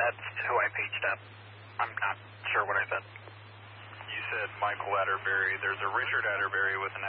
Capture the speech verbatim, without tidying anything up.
That's who I paged up. I'm not sure what I said. You said Michael Atterbury. There's a Richard Atterbury with an